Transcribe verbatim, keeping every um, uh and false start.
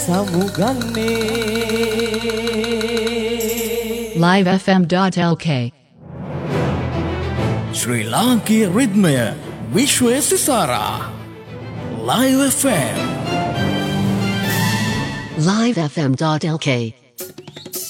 සමුගන්නේ live f m dot l k ශ්‍රී ලාංකීය රිද්මය විශ්වය සිසාරා Live F M live f m dot l k